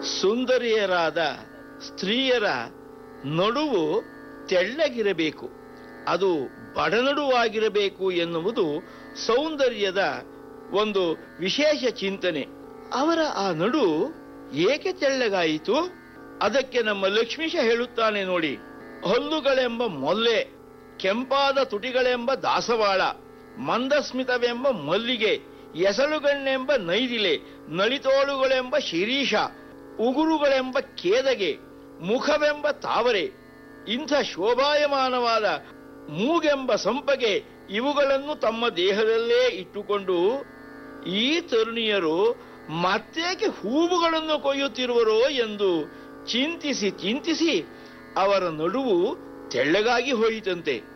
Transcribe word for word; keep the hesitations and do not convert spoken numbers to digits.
ಸುಂದರಿಯರಾದ ಸ್ತ್ರೀಯರ ನಡುವು ತೆಳ್ಳಗಿರಬೇಕು, ಅದು ಬಡನಡುವಾಗಿರಬೇಕು ಎನ್ನುವುದು ಸೌಂದರ್ಯದ ಒಂದು ವಿಶೇಷ ಚಿಂತನೆ. ಅವರ ಆ ನಡು ಏಕೆ ತೆಳ್ಳಗಾಯಿತು? ಅದಕ್ಕೆ ನಮ್ಮ ಲಕ್ಷ್ಮೀಶ ಹೇಳುತ್ತಾನೆ ನೋಡಿ. ಹಲ್ಲುಗಳೆಂಬ ಮೊಲ್ಲೆ, ಕೆಂಪಾದ ತುಟಿಗಳೆಂಬ ದಾಸವಾಳ, ಮಂದಸ್ಮಿತವೆಂಬ ಮಲ್ಲಿಗೆ, ಎಸಳುಗಣ್ಣೆಂಬ ನೈದಿಲೆ, ನಳಿತೋಳುಗಳೆಂಬ ಶಿರೀಷ, ಉಗುರುಗಳೆಂಬ ಕೇದಗೆ, ಮುಖವೆಂಬ ತಾವರೆ, ಇಂಥ ಶೋಭಾಯಮಾನವಾದ ಮೂಗೆಂಬ ಸಂಪಗೆ, ಇವುಗಳನ್ನು ತಮ್ಮ ದೇಹದಲ್ಲೇ ಇಟ್ಟುಕೊಂಡು ಈ ತರುಣಿಯರು ಮತ್ತೇಕೆ ಹೂವುಗಳನ್ನು ಕೊಯ್ಯುತ್ತಿರುವರೋ ಎಂದು ಚಿಂತಿಸಿ ಚಿಂತಿಸಿ ಅವರ ನಡುವು ತೆಳ್ಳಗಾಗಿ ಹೋಯಿತಂತೆ.